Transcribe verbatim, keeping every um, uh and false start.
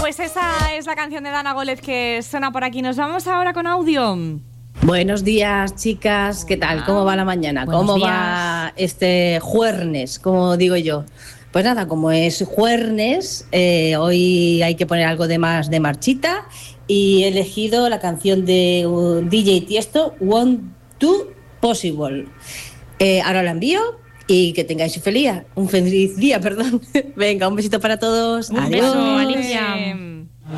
Pues esa es la canción de Dana Gómez que suena por aquí. Nos vamos ahora con audio. Buenos días, chicas. ¿Qué tal? ¿Cómo va la mañana? Buenos ¿Cómo días. va este jueves, como digo yo? Pues nada, como es jueves, eh, hoy hay que poner algo de más de marchita y he elegido la canción de uh, D J Tiesto, Want to Possible. Eh, ahora la envío y que tengáis un feliz día, un feliz día, perdón. Venga, un besito para todos. Un Adiós. beso, Alicia.